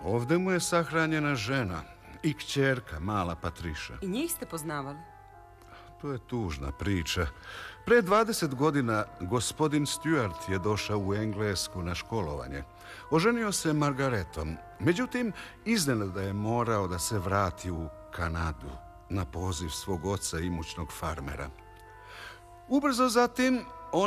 Ovde mu je sahranjena žena i kćerka, mala Patriša. I njih ste poznavali? To je tužna priča. Pre 20 godina gospodin Stuart je došao u Englesku na školovanje. Oženio se Margaretom. Međutim, iznenada je morao da se vrati u Kanadu na poziv svog oca, imućnog farmera. Ubrzo zatim